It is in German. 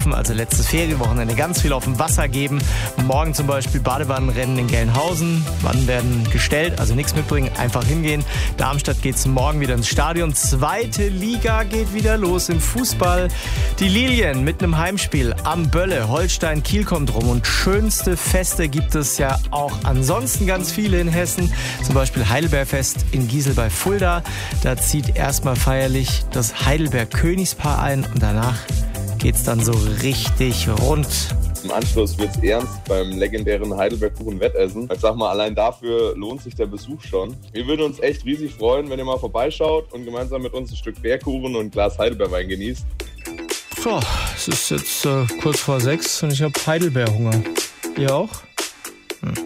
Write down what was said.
offen, also letztes Ferienwochenende, ganz viel auf dem Wasser geben. Morgen zum Beispiel Badewannenrennen in Gelnhausen. Wannen werden gestellt, also nichts mitbringen, einfach hingehen. Darmstadt geht's morgen wieder ins Stadion. Zweite Liga geht wieder los im Fußball. Die Lilien mit einem Heimspiel am Bölle. Holstein Kiel kommt rum und schönste Feste gibt es ja auch ansonsten ganz viele in Hessen. Zum Beispiel Heidelbergfest in Giesel bei Fulda. Da zieht erstmal feierlich das Heidelberg-Königspaar ein und danach geht's dann so richtig rund. Im Anschluss wird's ernst beim legendären Heidelberg-Kuchen-Wettessen. Ich sag mal, allein dafür lohnt sich der Besuch schon. Wir würden uns echt riesig freuen, wenn ihr mal vorbeischaut und gemeinsam mit uns ein Stück Bergkuchen und ein Glas Heidelbeerwein genießt. So, es ist jetzt kurz vor 6 und ich habe Heidelbeerhunger. Ihr auch?